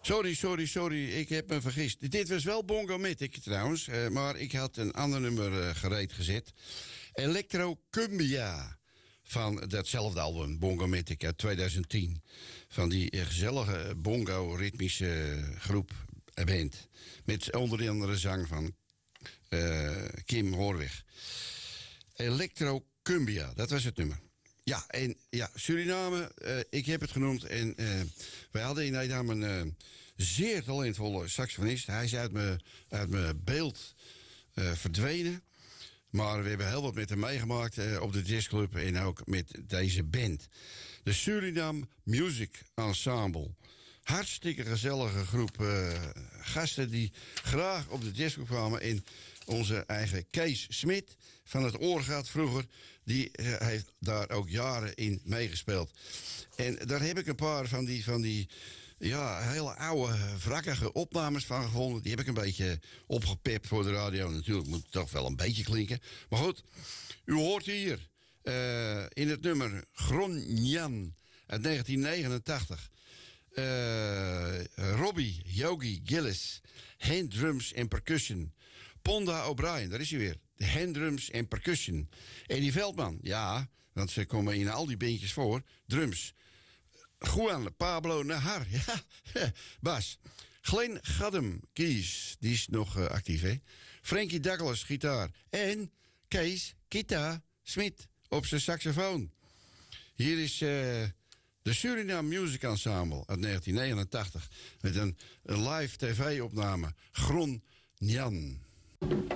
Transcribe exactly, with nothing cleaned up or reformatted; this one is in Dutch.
Sorry, sorry, sorry, ik heb me vergist. Dit was wel Bongo Matic trouwens, uh, maar ik had een ander nummer uh, gereed gezet. Electro Cumbia van datzelfde album, Bongo Matic uit tweeduizend tien. Van die uh, gezellige bongo-ritmische uh, groep, uh, band. Met onder andere zang van uh, Kim Hoorweg. Electro Cumbia, dat was het nummer. Ja, en ja, Suriname, uh, ik heb het genoemd. En uh, wij hadden in Edam een uh, zeer talentvolle saxofonist. Hij is uit mijn, uit mijn beeld uh, verdwenen. Maar we hebben heel wat met hem meegemaakt uh, op de jazzclub en ook met deze band. De Suriname Music Ensemble. Hartstikke gezellige groep uh, gasten die graag op de jazzclub kwamen. En onze eigen Kees Smit van het Oorgat vroeger, die uh, heeft daar ook jaren in meegespeeld. En daar heb ik een paar van die, van die ja, hele oude, wrakkige opnames van gevonden. Die heb ik een beetje opgepept voor de radio. Natuurlijk moet het toch wel een beetje klinken. Maar goed, u hoort hier uh, in het nummer Gronjan uit negentien negenentachtig... Uh, Robbie Yogi Gillis, handdrums en percussion. Ponda O'Brien, daar is hij weer. De handdrums en percussion. Eddie Veldman, ja, want ze komen in al die bandjes voor. Drums. Juan Pablo Nahar, ja, bas. Glenn Gaddem, keys, die is nog uh, actief, hè. Frankie Douglas, gitaar. En Kees Kita Smit op zijn saxofoon. Hier is Uh, de Suriname Music Ensemble uit negentien negenentachtig. Met een, een live tv-opname. Gron Njan.